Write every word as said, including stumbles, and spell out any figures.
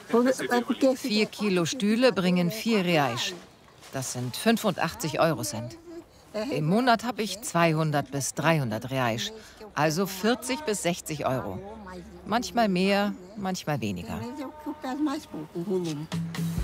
Vier Kilo Stühle bringen vier Reais. Das sind fünfundachtzig Eurocent. Im Monat habe ich zweihundert bis dreihundert Reais, also vierzig bis sechzig Euro. Manchmal mehr, manchmal weniger.